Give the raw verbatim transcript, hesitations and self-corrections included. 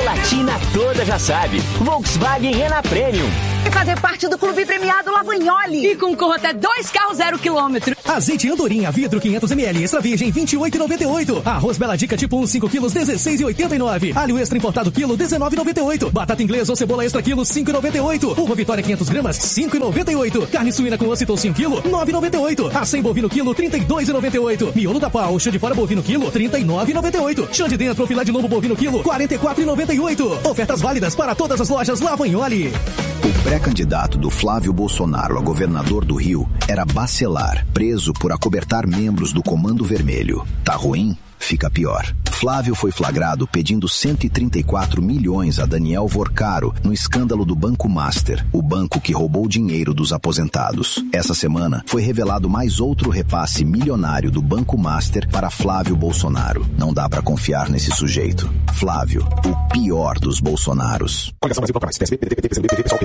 Latina toda já sabe. Volkswagen Rena Premium. E fazer parte do clube premiado Lavagnoli. E concorra até dois carros zero quilômetro. Azeite Andorinha, vidro quinhentos mililitros, extra virgem, vinte e oito reais e noventa e oito centavos. Arroz Bela Dica tipo um, cinco quilos, dezesseis reais e oitenta e nove centavos. Alho extra importado quilo, dezenove reais e noventa e oito centavos. Batata inglesa ou cebola extra quilo, cinco reais e noventa e oito centavos. Uva Vitória quinhentas gramas, cinco reais e noventa e oito centavos. Carne suína com osso e toucinho quilo, nove reais e noventa e oito centavos. Acém bovino quilo, trinta e dois reais e noventa e oito centavos. Miolo da pau, chã de fora bovino quilo, trinta e nove reais e noventa e oito centavos. Chã de dentro, filé de lombo bovino quilo, quarenta e quatro reais e noventa e oito centavos. Ofertas válidas para todas as lojas Lavagnoli. O pré-candidato do Flávio Bolsonaro a governador do Rio era Bacelar, preso por acobertar membros do Comando Vermelho. Tá ruim? Fica pior. Flávio foi flagrado pedindo cento e trinta e quatro milhões a Daniel Vorcaro no escândalo do Banco Master, o banco que roubou dinheiro dos aposentados. Essa semana foi revelado mais outro repasse milionário do Banco Master para Flávio Bolsonaro. Não dá pra confiar nesse sujeito. Flávio, o pior dos Bolsonaros.